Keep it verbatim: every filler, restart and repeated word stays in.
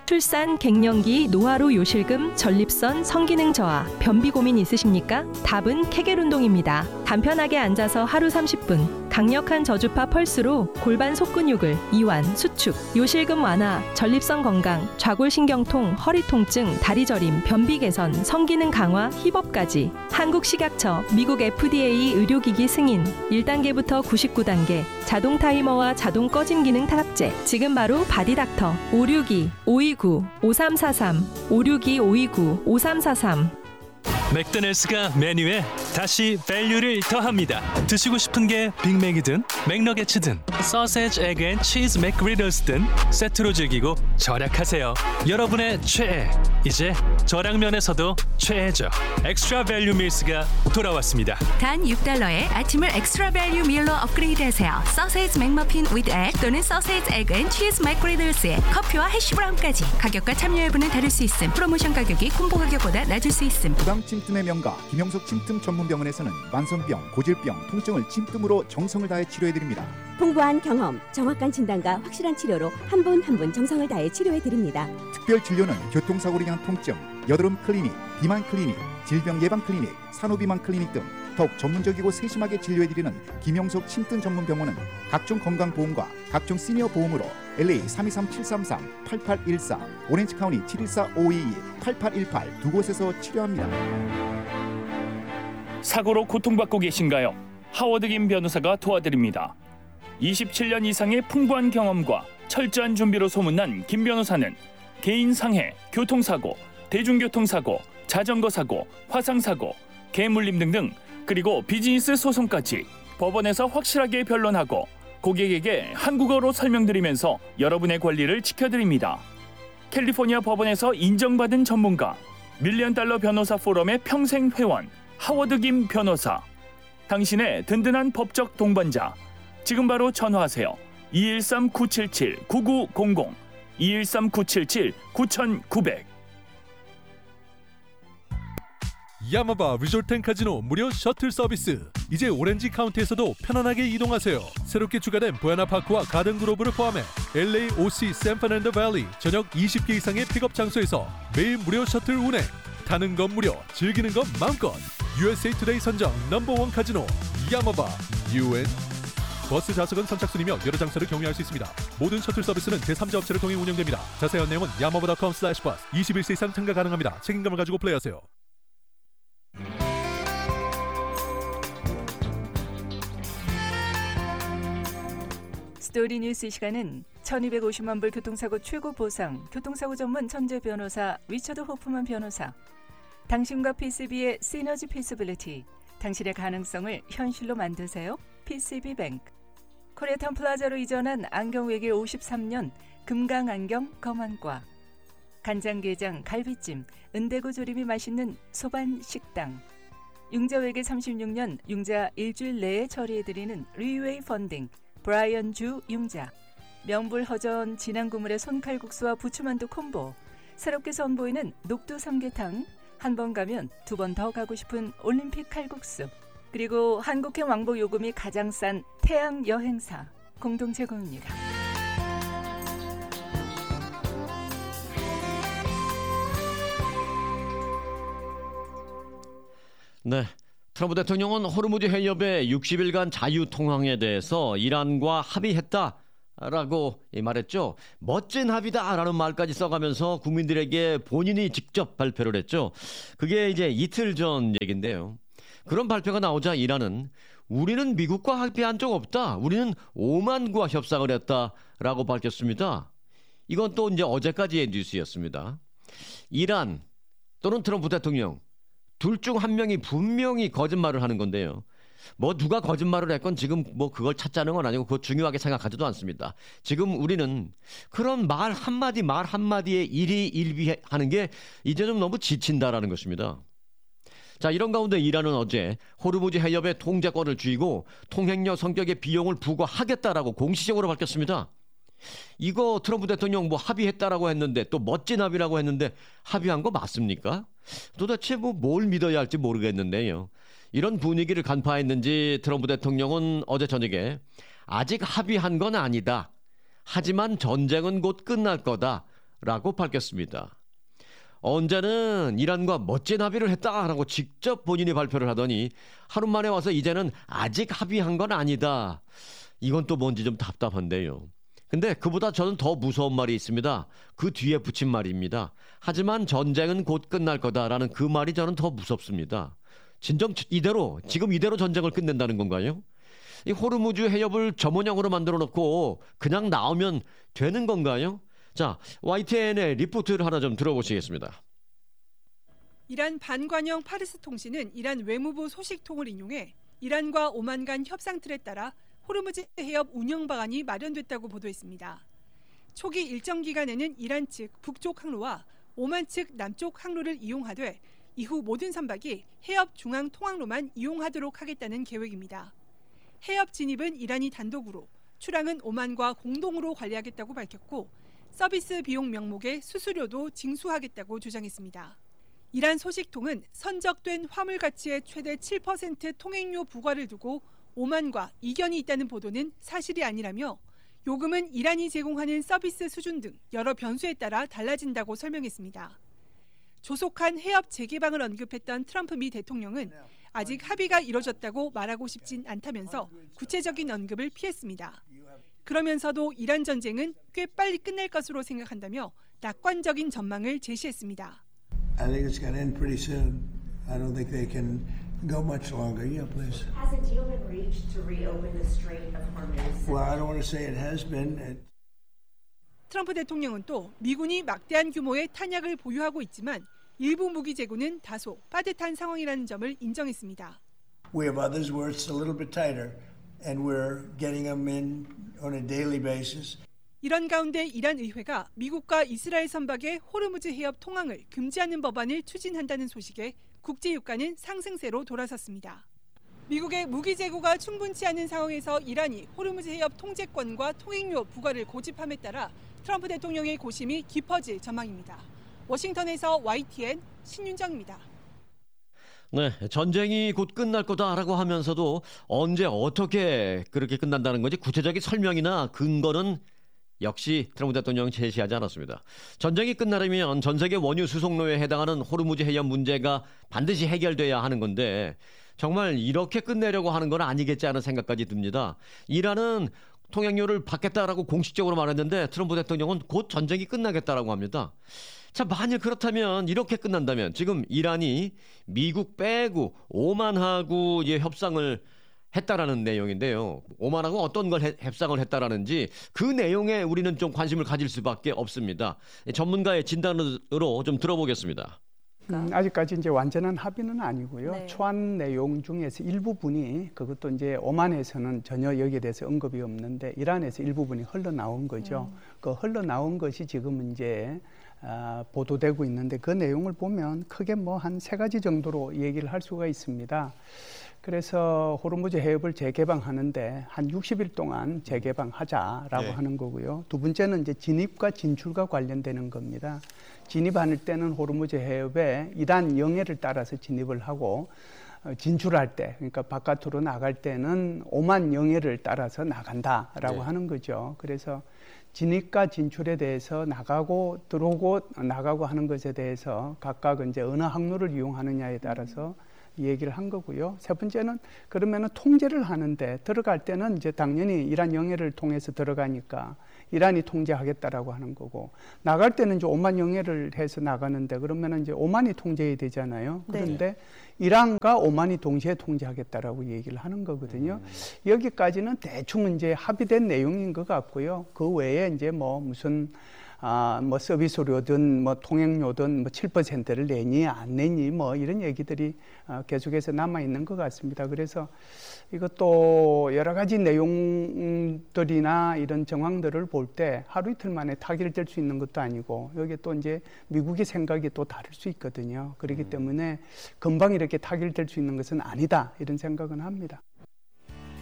출산, 갱년기, 노화로 요실금, 전립선, 성기능 저하, 변비 고민 있으십니까? 답은 케겔 운동입니다. 간편하게 앉아서 하루 삼십 분, 강력한 저주파 펄스로 골반 속근육을 이완, 수축, 요실금 완화, 전립선 건강, 좌골신경통, 허리 통증, 다리 저림, 변비 개선, 성기능 강화, 힙업까지 한국식약처, 미국 에프디에이 의료기기 승인, 일 단계부터 구십구 단계, 자동 타이머와 자동 꺼짐 기능 탑재. 지금 바로 바디닥터 오육이 오이구 오삼사삼 오육이 오이구 오삼사삼. 맥도날드가 메뉴에 다시 밸류를 더합니다. 드시고 싶은 게 빅맥이든 맥너게츠든 소세지, 에그 앤 치즈 맥그리들스든 세트로 즐기고 절약하세요. 여러분의 최애, 이제 저량면에서도 최애죠. 엑스트라 밸류 밀스가 돌아왔습니다. 단 육 달러에 아침을 엑스트라 밸류 밀로 업그레이드하세요. 소세지 맥머핀 위드 egg 또는 소세지, 에그 앤 치즈 맥그리들스에 커피와 해시브라운까지. 가격과 참여 여부는 다를 수 있음. 프로모션 가격이 콤보 가격보다 낮을 수 있음. 구강 침뜸의 명가 김영석 침뜸 전문병원에서는 만성병, 고질병, 통증을 침뜸으로 정성을 다해 치료해드립니다. 풍부한 경험, 정확한 진단과 확실한 치료로 한 분 한 분 정성을 다해 치료해드립니다. 특별 진료는 교통사고로 인한 통증, 여드름 클리닉, 비만 클리닉, 질병 예방 클리닉, 산후비만 클리닉 등 더욱 전문적이고 세심하게 진료해드리는 김영석 침뜸 전문병원은 각종 건강보험과 각종 시니어 보험으로 엘에이 삼이삼 칠삼삼 팔팔일사, 오렌지 카운티 칠일사 오이이 팔팔일팔 두 곳에서 치료합니다. 사고로 고통받고 계신가요? 하워드 김 변호사가 도와드립니다. 이십칠 년 이상의 풍부한 경험과 철저한 준비로 소문난 김 변호사는 개인 상해, 교통사고, 대중교통사고, 자전거사고, 화상사고, 개물림 등등, 그리고 비즈니스 소송까지 법원에서 확실하게 변론하고 고객에게 한국어로 설명드리면서 여러분의 권리를 지켜드립니다. 캘리포니아 법원에서 인정받은 전문가, 밀리언 달러 변호사 포럼의 평생 회원, 하워드 김 변호사. 당신의 든든한 법적 동반자. 지금 바로 전화하세요. 이일삼 구칠칠 구구공공, 이일삼 구칠칠 구구공공. 야마바 리조트 앤 카지노 무료 셔틀 서비스. 이제 오렌지 카운티에서도 편안하게 이동하세요. 새롭게 추가된 부에나파크와 가든그로브를 포함해 엘에이, 오씨, 샌프란도 밸리 전역 이십 개 이상의 픽업 장소에서 매일 무료 셔틀 운행. 타는 건 무료, 즐기는 건 마음껏. 유에스에이 투데이 선정 넘버원 카지노 야마바 유엔. 버스 좌석은 선착순이며 여러 장소를 경유할 수 있습니다. 모든 셔틀 서비스는 제삼자 업체를 통해 운영됩니다. 자세한 내용은 야마바 닷컴 슬래시 버스. 이십일 세 이상 참가 가능합니다. 책임감을 가지고 플레이하세요. 스토리 뉴스 이 시간은 천이백오십만 불 교통사고 최고 보상, 교통사고 전문 천재 변호사 리처드 호프만 변호사, 당신과 피씨비의 시너지 피서빌리티, 당신의 가능성을 현실로 만드세요. 피씨비뱅크, 코리아타운 플라자로 이전한 안경외길 오십삼 년 금강안경 검안과, 간장게장, 갈비찜, 은대구 조림이 맛있는 소반식당, 융자외길 삼십육 년 융자 일주일 내에 처리해드리는 리웨이 펀딩, 브라이언 주 융자, 명불허전 진한국물의 손칼국수와 부추만두 콤보, 새롭게 선보이는 녹두 삼계탕, 한 번 가면 두 번 더 가고 싶은 올림픽 칼국수, 그리고 한국행 왕복 요금이 가장 싼 태양 여행사 공동 제공입니다. 네. 트럼프 대통령은 호르무즈 해협의 육십 일간 자유통항에 대해서 이란과 합의했다라고 말했죠. 멋진 합의다라는 말까지 써가면서 국민들에게 본인이 직접 발표를 했죠. 그게 이제 이틀 전 얘기인데요. 그런 발표가 나오자 이란은 우리는 미국과 합의한 적 없다. 우리는 오만과 협상을 했다라고 밝혔습니다. 이건 또 이제 어제까지의 뉴스였습니다. 이란 또는 트럼프 대통령 둘 중 한 명이 분명히 거짓말을 하는 건데요. 뭐 누가 거짓말을 했건 지금 뭐 그걸 찾자는 건 아니고 그거 중요하게 생각하지도 않습니다. 지금 우리는 그런 말 한마디 말 한마디에 일희일비하는 게 이제 좀 너무 지친다라는 것입니다. 자, 이런 가운데 이란은 어제 호르무즈 해협의 통제권을 쥐고 통행료 성격의 비용을 부과하겠다라고 공식적으로 밝혔습니다. 이거 트럼프 대통령 뭐 합의했다라고 했는데 또 멋진 합의라고 했는데 합의한 거 맞습니까? 도대체 뭐 뭘 믿어야 할지 모르겠는데요. 이런 분위기를 간파했는지 트럼프 대통령은 어제 저녁에 아직 합의한 건 아니다. 하지만 전쟁은 곧 끝날 거다 라고 밝혔습니다. 언제는 이란과 멋진 합의를 했다라고 직접 본인이 발표를 하더니 하루 만에 와서 이제는 아직 합의한 건 아니다. 이건 또 뭔지 좀 답답한데요. 근데 그보다 저는 더 무서운 말이 있습니다. 그 뒤에 붙인 말입니다. 하지만 전쟁은 곧 끝날 거다라는 그 말이 저는 더 무섭습니다. 진정 이대로 지금 이대로 전쟁을 끝낸다는 건가요? 이 호르무즈 해협을 저문형으로 만들어 놓고 그냥 나오면 되는 건가요? 자, 와이티엔의 리포트를 하나 좀 들어보시겠습니다. 이란 반관영 파르스 통신은 이란 외무부 소식통을 인용해 이란과 오만 간 협상 틀에 따라 호르무즈 해협 운영 방안이 마련됐다고 보도했습니다. 초기 일정 기간에는 이란 측 북쪽 항로와 오만 측 남쪽 항로를 이용하되 이후 모든 선박이 해협 중앙 통항로만 이용하도록 하겠다는 계획입니다. 해협 진입은 이란이 단독으로, 출항은 오만과 공동으로 관리하겠다고 밝혔고 서비스 비용 명목의 수수료도 징수하겠다고 주장했습니다. 이란 소식통은 선적된 화물 가치의 최대 칠 퍼센트 통행료 부과를 두고 오만과 이견이 있다는 보도는 사실이 아니라며 요금은 이란이 제공하는 서비스 수준 등 여러 변수에 따라 달라진다고 설명했습니다. 조속한 해협 재개방을 언급했던 트럼프 미 대통령은 아직 합의가 이뤄졌다고 말하고 싶진 않다면서 구체적인 언급을 피했습니다. 그러면서도 이란 전쟁은 꽤 빨리 끝날 것으로 생각한다며 낙관적인 전망을 제시했습니다. I think it's going to end pretty soon. I don't think they can go much longer. Yeah, please. Has a deal been reached to reopen the Strait of Hormuz? Well, I don't want to say it has been. 트럼프 대통령은 또 미군이 막대한 규모의 탄약을 보유하고 있지만 일부 무기 재고는 다소 빠듯한 상황이라는 점을 인정했습니다. We have others where it's a little bit tighter, and we're getting them in on a daily basis. 이런 가운데 이란 의회가 미국과 이스라엘 선박의 호르무즈 해협 통항을 금지하는 법안을 추진한다는 소식에 국제 유가는 상승세로 돌아섰습니다. 미국의 무기 재고가 충분치 않은 상황에서 이란이 호르무즈 해협 통제권과 통행료 부과를 고집함에 따라 트럼프 대통령의 고심이 깊어질 전망입니다. 워싱턴에서 와이티엔 신윤정입니다. 네, 전쟁이 곧 끝날 거다라고 하면서도 언제 어떻게 그렇게 끝난다는 건지 구체적인 설명이나 근거는 역시 트럼프 대통령은 제시하지 않았습니다. 전쟁이 끝나려면 전 세계 원유 수송로에 해당하는 호르무즈 해협 문제가 반드시 해결돼야 하는 건데 정말 이렇게 끝내려고 하는 건 아니겠지 하는 생각까지 듭니다. 이란은 통행료를 받겠다라고 공식적으로 말했는데 트럼프 대통령은 곧 전쟁이 끝나겠다라고 합니다. 자, 만약 그렇다면 이렇게 끝난다면 지금 이란이 미국 빼고 오만하고 예, 협상을 했다라는 내용인데요. 오만하고 어떤 걸 해, 협상을 했다라는지 그 내용에 우리는 좀 관심을 가질 수밖에 없습니다. 전문가의 진단으로 좀 들어보겠습니다. 음, 아직까지 이제 완전한 합의는 아니고요. 네. 초안 내용 중에서 일부분이 그것도 이제 오만에서는 전혀 여기에 대해서 언급이 없는데 이란에서 일부분이 흘러나온 거죠. 음. 그 흘러나온 것이 지금 이제 아, 보도되고 있는데 그 내용을 보면 크게 뭐 한 세 가지 정도로 얘기를 할 수가 있습니다. 그래서 호르무즈 해협을 재개방하는데 한 육십 일 동안 재개방하자라고 네. 하는 거고요. 두 번째는 이제 진입과 진출과 관련되는 겁니다. 진입할 때는 호르무즈 해협에 이란 영해를 따라서 진입을 하고 진출할 때, 그러니까 바깥으로 나갈 때는 오만 영해를 따라서 나간다라고 네. 하는 거죠. 그래서 진입과 진출에 대해서 나가고 들어오고 나가고 하는 것에 대해서 각각 이제 어느 항로를 이용하느냐에 따라서 얘기를 한 거고요. 세 번째는 그러면은 통제를 하는데 들어갈 때는 이제 당연히 이란 영해를 통해서 들어가니까 이란이 통제하겠다라고 하는 거고 나갈 때는 이제 오만 영해를 해서 나가는데 그러면은 이제 오만이 통제해야 되잖아요. 그런데 네. 이란과 오만이 동시에 통제하겠다라고 얘기를 하는 거거든요. 음. 여기까지는 대충 이제 합의된 내용인 것 같고요. 그 외에 이제 뭐 무슨 아, 뭐 서비스료든 뭐 통행료든 뭐 칠 퍼센트를 내니 안 내니 뭐 이런 얘기들이 어, 계속해서 남아 있는 것 같습니다. 그래서 이것도 여러 가지 내용들이나 이런 정황들을 볼 때 하루 이틀 만에 타결될 수 있는 것도 아니고 여기 또 이제 미국의 생각이 또 다를 수 있거든요. 그렇기 때문에 금방 이렇게 타결될 수 있는 것은 아니다 이런 생각은 합니다.